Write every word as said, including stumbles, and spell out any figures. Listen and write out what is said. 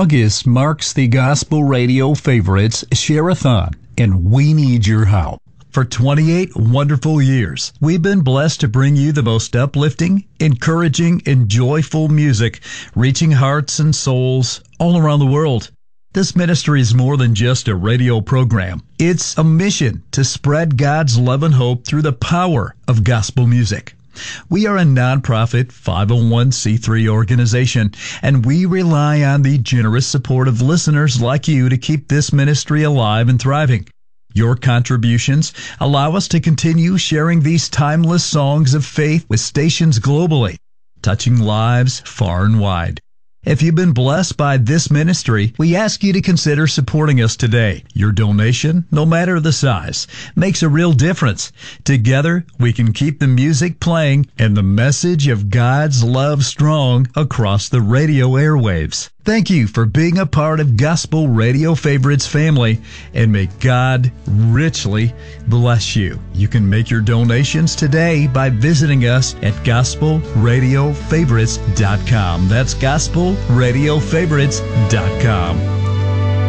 August marks the Gospel Radio Favorites Share-a-thon, and we need your help. For twenty-eight wonderful years, we've been blessed to bring you the most uplifting, encouraging, and joyful music, reaching hearts and souls all around the world. This ministry is more than just a radio program. It's a mission to spread God's love and hope through the power of gospel music. We are a nonprofit five oh one c three organization, and we rely on the generous support of listeners like you to keep this ministry alive and thriving. Your contributions allow us to continue sharing these timeless songs of faith with stations globally, touching lives far and wide. If you've been blessed by this ministry, we ask you to consider supporting us today. Your donation, no matter the size, makes a real difference. Together, we can keep the music playing and the message of God's love strong across the radio airwaves. Thank you for being a part of Gospel Radio Favorites family, and may God richly bless you. You can make your donations today by visiting us at gospel radio favorites dot com. That's gospel radio favorites dot com.